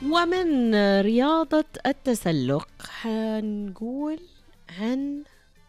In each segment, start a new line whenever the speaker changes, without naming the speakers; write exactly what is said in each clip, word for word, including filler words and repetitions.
ومن رياضة التسلق حنقول عن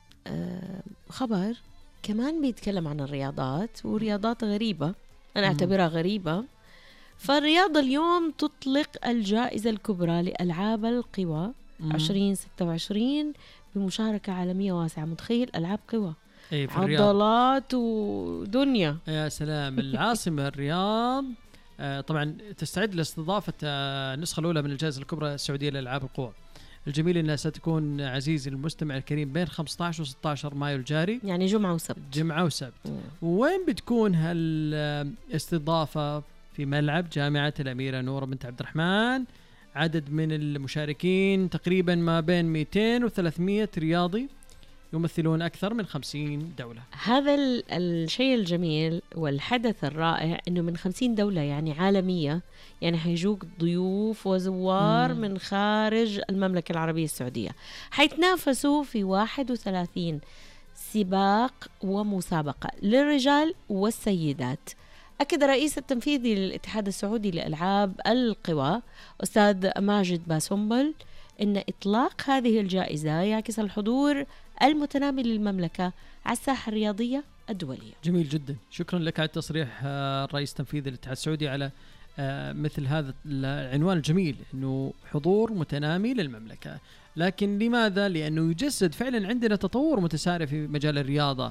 خبر كمان بيتكلم عن الرياضات ورياضات غريبة أنا أعتبرها غريبة. فالرياضة اليوم تطلق الجائزة الكبرى لألعاب القوى عشرين ستة وعشرين بمشاركة عالمية واسعة. متخيل ألعاب قوى،
أي
عضلات ودنيا.
يا سلام. العاصمة الرياض آه طبعا تستعد لاستضافة آه النسخة الأولى من الجائزة الكبرى السعودية لألعاب القوى. الجميل أنها ستكون عزيزي المستمع الكريم بين خمسة عشر و ستة عشر مايو الجاري،
يعني جمعة وسبت.
جمعة وسبت. وين بتكون هالاستضافة؟ في ملعب جامعة الأميرة نورة بنت عبد الرحمن. عدد من المشاركين تقريبا ما بين مئتين وثلاثمئة رياضي يمثلون أكثر من خمسين دولة.
هذا الشيء الجميل والحدث الرائع أنه من خمسين دولة يعني عالمية، يعني حيجوك ضيوف وزوار مم. من خارج المملكة العربية السعودية. حيتنافسوا في واحد وثلاثين سباق ومسابقة للرجال والسيدات. أكد رئيس التنفيذي للاتحاد السعودي لألعاب القوى أستاذ ماجد باسنبل إن إطلاق هذه الجائزة يعكس الحضور المتنامي للمملكة على الساحة الرياضية الدولية.
جميل جدا. شكرا لك على التصريح الرئيس التنفيذي للاتحاد السعودي على مثل هذا العنوان الجميل، إنه حضور متنامي للمملكة. لكن لماذا؟ لأنه يجسد فعلا عندنا تطور متسارع في مجال الرياضة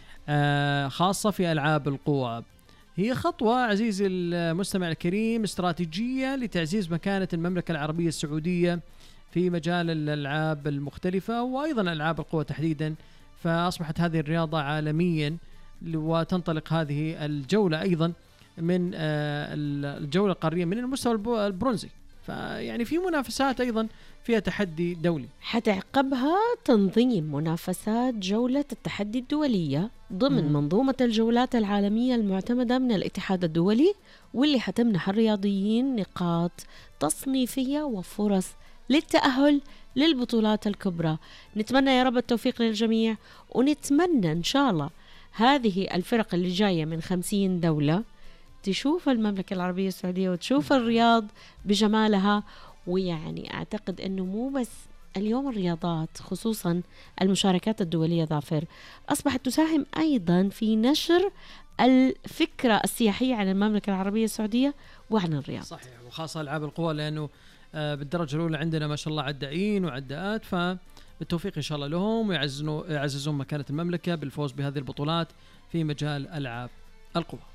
خاصة في ألعاب القوى. هي خطوة عزيزي المستمع الكريم استراتيجية لتعزيز مكانة المملكة العربية السعودية في مجال الألعاب المختلفة وأيضا ألعاب القوى تحديدا. فأصبحت هذه الرياضة عالميا، وتنطلق هذه الجولة أيضا من الجولة القارية من المستوى البرونزي. فيعني في منافسات أيضا فيها تحدي دولي.
حتعقبها تنظيم منافسات جولة التحدي الدولية ضمن م- منظومة الجولات العالمية المعتمدة من الاتحاد الدولي، واللي حتمنح الرياضيين نقاط تصنيفية وفرص للتأهل للبطولات الكبرى. نتمنى يا رب التوفيق للجميع، ونتمنى إن شاء الله هذه الفرق اللي جاية من خمسين دولة تشوف المملكة العربية السعودية وتشوف الرياض بجمالها. ويعني أعتقد أنه مو بس اليوم الرياضات خصوصا المشاركات الدولية ظافر أصبحت تساهم أيضا في نشر الفكرة السياحية عن المملكة العربية السعودية وعن الرياض.
صحيح، وخاصة ألعاب القوى، لأنه بالدرجة الأولى عندنا ما شاء الله عدائين وعداءات، فبالتوفيق إن شاء الله لهم ويعززون مكانة المملكة بالفوز بهذه البطولات في مجال ألعاب القوى.